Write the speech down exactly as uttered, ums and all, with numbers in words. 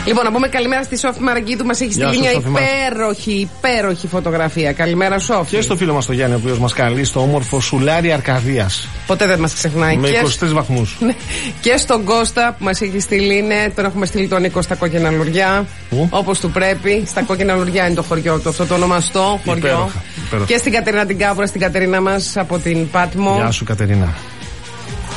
Λοιπόν, να πούμε καλημέρα στη Σόφη Μαραγκίδου. Μας έχει στείλει μια υπέροχη, υπέροχη φωτογραφία. Καλημέρα, Σόφη. Και στο φίλο μας τον Γιάννη, ο οποίος μας καλεί στο όμορφο Σουλάρι Αρκαδίας. Ποτέ δεν μας ξεχνάει. Με είκοσι τρεις βαθμούς. Και στον Κώστα που μας έχει στείλει είναι. Τον έχουμε στείλει τον Νίκο στα Κόκκινα Λουριά. Όπως του πρέπει. Στα Κόκκινα Λουριά είναι το χωριό του, αυτό το ονομαστό χωριό. Υπέροχα, υπέροχα. Και στην Κατερίνα την Κάβουρα, στην Κατερίνα μας από την Πάτμο. Γεια σου, Κατερίνα.